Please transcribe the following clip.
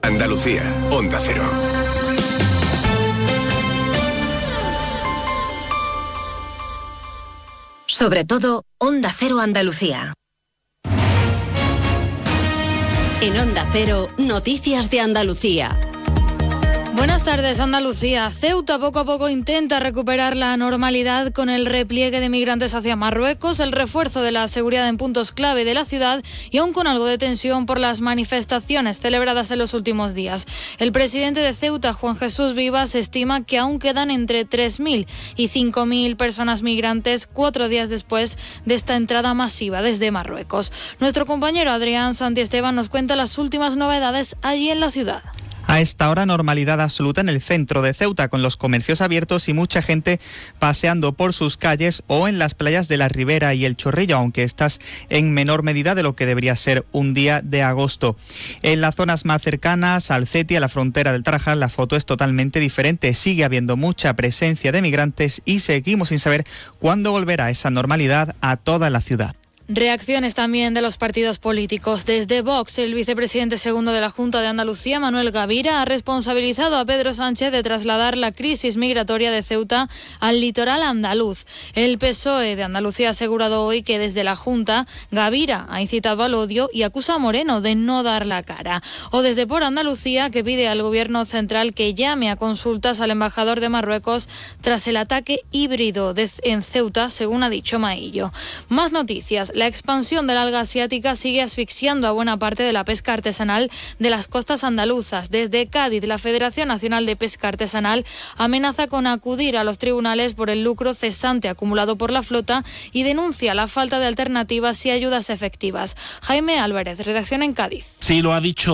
Andalucía, Onda Cero. Sobre todo, Onda Cero Andalucía. En Onda Cero, Noticias de Andalucía. Buenas tardes, Andalucía. Ceuta poco a poco intenta recuperar la normalidad con el repliegue de migrantes hacia Marruecos, el refuerzo de la seguridad en puntos clave de la ciudad y aún con algo de tensión por las manifestaciones celebradas en los últimos días. El presidente de Ceuta, Juan Jesús Vivas, estima que aún quedan entre 3.000 y 5.000 personas migrantes 4 días después de esta entrada masiva desde Marruecos. Nuestro compañero Adrián Santiesteban nos cuenta las últimas novedades allí en la ciudad. A esta hora, normalidad absoluta en el centro de Ceuta, con los comercios abiertos y mucha gente paseando por sus calles o en las playas de la Ribera y el Chorrillo, aunque estas en menor medida de lo que debería ser un día de agosto. En las zonas más cercanas al CETI, a la frontera del Tarajal, la foto es totalmente diferente. Sigue habiendo mucha presencia de migrantes y seguimos sin saber cuándo volverá esa normalidad a toda la ciudad. Reacciones también de los partidos políticos. Desde Vox, el vicepresidente segundo de la Junta de Andalucía, Manuel Gavira, ha responsabilizado a Pedro Sánchez de trasladar la crisis migratoria de Ceuta al litoral andaluz. El PSOE de Andalucía ha asegurado hoy que desde la Junta, Gavira ha incitado al odio y acusa a Moreno de no dar la cara. O desde Por Andalucía, que pide al gobierno central que llame a consultas al embajador de Marruecos tras el ataque híbrido en Ceuta, según ha dicho Maillo. Más noticias. La expansión del alga asiática sigue asfixiando a buena parte de la pesca artesanal de las costas andaluzas. Desde Cádiz, la Federación Nacional de Pesca Artesanal amenaza con acudir a los tribunales por el lucro cesante acumulado por la flota y denuncia la falta de alternativas y ayudas efectivas. Jaime Álvarez, redacción en Cádiz. Sí, lo ha dicho